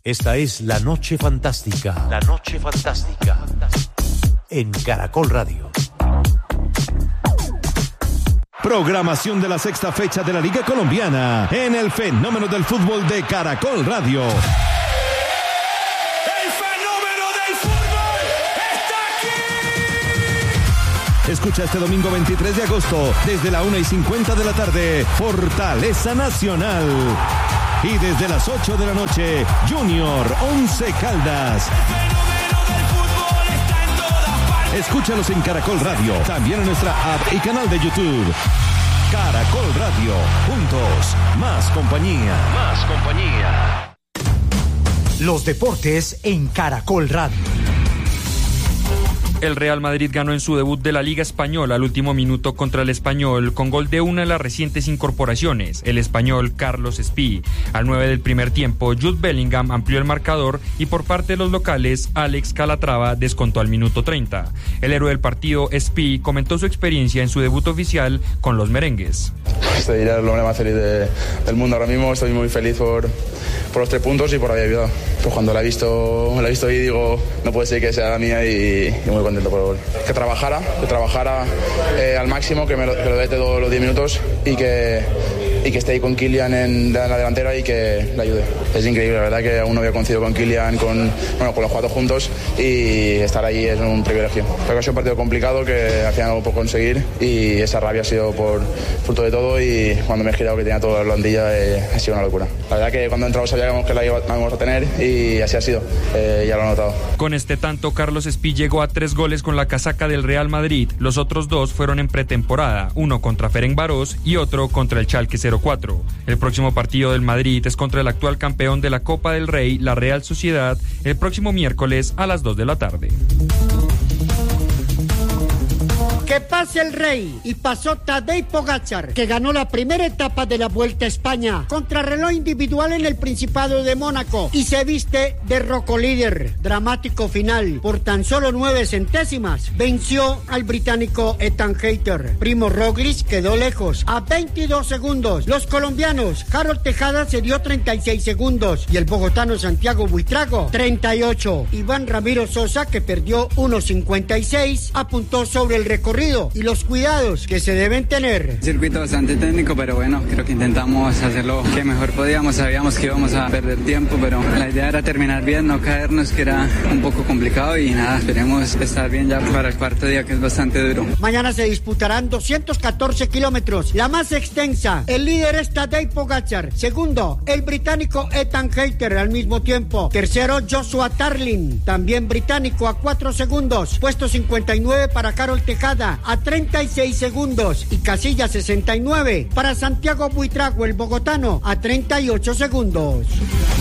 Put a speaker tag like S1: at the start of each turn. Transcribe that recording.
S1: Esta es La Noche Fantástica. La Noche Fantástica. En Caracol Radio. Programación de la sexta fecha de la Liga Colombiana en el Fenómeno del Fútbol de Caracol Radio.
S2: ¡El fenómeno del fútbol está aquí!
S1: Escucha este domingo 23 de agosto desde la 1:50 de la tarde, Fortaleza Nacional. Y desde las 8 de la noche, Junior Once Caldas. Escúchalos en Caracol Radio, también en nuestra app y canal de YouTube. Caracol Radio, juntos, más compañía. Más compañía.
S3: Los deportes en Caracol Radio.
S4: El Real Madrid ganó en su debut de la Liga Española al último minuto contra el Español con gol de una de las recientes incorporaciones, el español Carlos Espí. Al 9 del primer tiempo, Jude Bellingham amplió el marcador y por parte de los locales, Alex Calatrava descontó al minuto 30. El héroe del partido, Espí, comentó su experiencia en su debut oficial con los merengues.
S5: Estoy el hombre más feliz del mundo ahora mismo, estoy muy feliz por los 3 puntos y por haber ayudado. Pues cuando la he visto ahí digo, no puede ser que sea la mía y muy contento por el gol. Que trabajara al máximo, que lo dé todos los 10 minutos y que esté ahí con Kylian en la delantera y que le ayude. Es increíble, la verdad que aún no había coincidido con Kylian, con los 4 juntos y estar ahí es un privilegio. Creo que ha sido un partido complicado que al final no lo puedo conseguir y esa rabia ha sido por fruto de todo y cuando me he girado que tenía toda la blandilla ha sido una locura. La verdad que cuando entramos sabíamos que la íbamos a tener y así ha sido, ya lo he notado.
S4: Con este tanto, Carlos Espí llegó a 3 goles con la casaca del Real Madrid. Los otros 2 fueron en pretemporada, uno contra Ferencváros y otro contra el Schalke 04. El próximo partido del Madrid es contra el actual campeón de la Copa del Rey, la Real Sociedad, el próximo miércoles a las 2 de la tarde.
S6: Que pase el Rey. Y pasó Tadej Pogačar, que ganó la primera etapa de la Vuelta a España, contrarreloj individual en el Principado de Mónaco, y se viste de rocolíder. Dramático final. Por tan solo 9 centésimas venció al británico Ethan Hayter. Primo Roglic quedó lejos, a 22 segundos. Los colombianos, Harold Tejada se dio 36 segundos y el bogotano Santiago Buitrago 38. Iván Ramiro Sosa, que perdió 1:56, apuntó sobre el recorrido y los cuidados que se deben tener.
S7: Circuito bastante técnico, pero bueno, creo que intentamos hacer lo que mejor podíamos. Sabíamos que íbamos a perder tiempo, pero la idea era terminar bien, no caernos, que era un poco complicado y nada, esperemos estar bien ya para el cuarto día, que es bastante duro.
S6: Mañana se disputarán 214 kilómetros, la más extensa. El líder es Tadej Pogačar, segundo el británico Ethan Hayter al mismo tiempo, tercero Joshua Tarling, también británico, a 4 segundos, puesto 59 para Harold Tejada, a 36 segundos y casilla 69 para Santiago Buitrago, el bogotano, a 38 segundos.